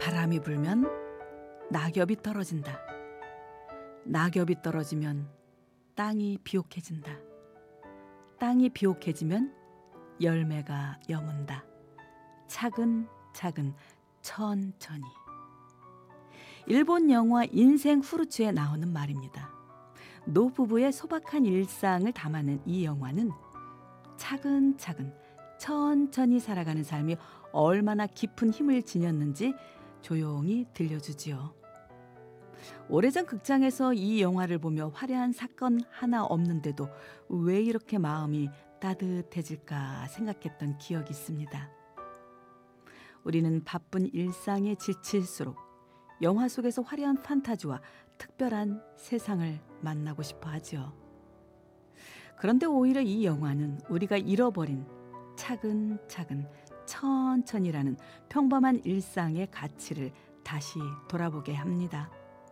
바람이 불면 낙엽이 떨어진다. 낙엽이 떨어지면 땅이 비옥해진다. 땅이 비옥해지면 열매가 여문다. 차근차근 천천히. 일본 영화 인생 후르츠에 나오는 말입니다. 노부부의 소박한 일상을 담아낸 이 영화는 차근차근 천천히 살아가는 삶이 얼마나 깊은 힘을 지녔는지 조용히 들려주지요. 오래전 극장에서 이 영화를 보며 화려한 사건 하나 없는데도 왜 이렇게 마음이 따뜻해질까 생각했던 기억이 있습니다. 우리는 바쁜 일상에 지칠수록 영화 속에서 화려한 판타지와 특별한 세상을 만나고 싶어 하죠. 그런데 오히려 이 영화는 우리가 잃어버린 차근차근 천천히라는 평범한 일상의 가치를 다시 돌아보게 합니다.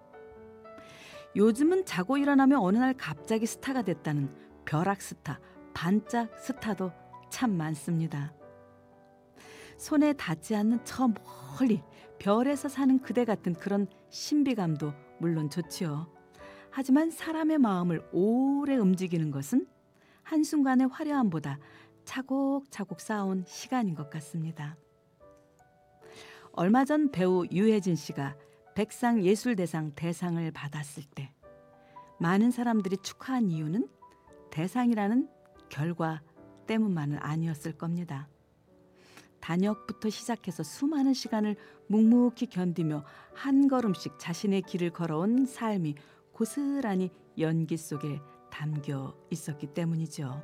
요즘은 자고 일어나면 어느 날 갑자기 스타가 됐다는 벼락 스타, 반짝 스타도 참 많습니다. 손에 닿지 않는 저 멀리 별에서 사는 그대 같은 그런 신비감도 물론 좋지요. 하지만 사람의 마음을 오래 움직이는 것은 한순간의 화려함보다 차곡차곡 쌓아온 시간인 것 같습니다. 얼마 전 배우 유해진 씨가 백상예술대상 대상을 받았을 때 많은 사람들이 축하한 이유는 대상이라는 결과 때문만은 아니었을 겁니다. 단역부터 시작해서 수많은 시간을 묵묵히 견디며 한 걸음씩 자신의 길을 걸어온 삶이 고스란히 연기 속에 담겨 있었기 때문이죠.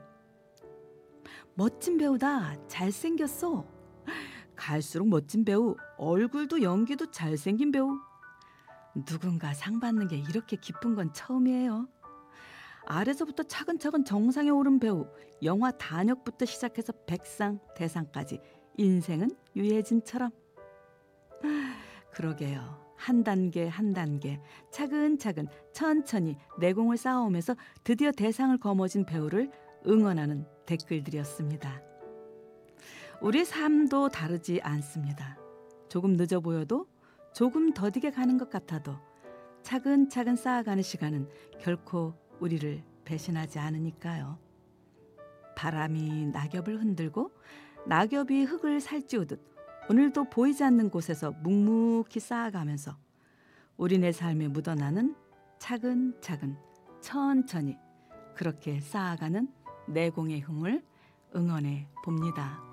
멋진 배우다. 잘생겼어. 갈수록 멋진 배우. 얼굴도 연기도 잘생긴 배우. 누군가 상 받는 게 이렇게 기쁜 건 처음이에요. 아래서부터 차근차근 정상에 오른 배우. 영화 단역부터 시작해서 백상, 대상까지 인생은 유해진처럼. 그러게요. 한 단계 한 단계 차근차근 천천히 내공을 쌓아오면서 드디어 대상을 거머쥔 배우를 응원하는 댓글들이었습니다. 우리 삶도 다르지 않습니다. 조금 늦어 보여도 조금 더디게 가는 것 같아도 차근차근 쌓아가는 시간은 결코 우리를 배신하지 않으니까요. 바람이 낙엽을 흔들고 낙엽이 흙을 살찌우듯 오늘도 보이지 않는 곳에서 묵묵히 쌓아가면서 우리네 삶에 묻어나는 차근차근 천천히 그렇게 쌓아가는 내공의 힘을 응원해 봅니다.